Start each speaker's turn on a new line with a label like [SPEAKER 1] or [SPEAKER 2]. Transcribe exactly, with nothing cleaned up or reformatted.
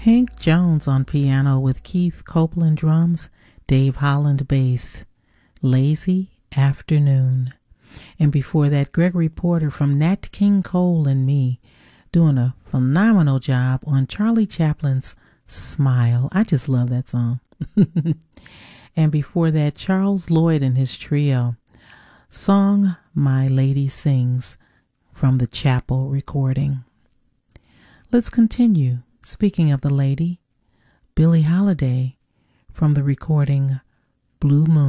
[SPEAKER 1] Hank Jones on piano with Keith Copeland drums, Dave Holland bass, Lazy Afternoon. And before that, Gregory Porter from Nat King Cole and Me doing a phenomenal job on Charlie Chaplin's Smile. I just love that song. And before that, Charles Lloyd and his trio, Song My Lady Sings from the Chapel recording. Let's continue. Speaking of the lady, Billie Holiday from the recording Blue Moon.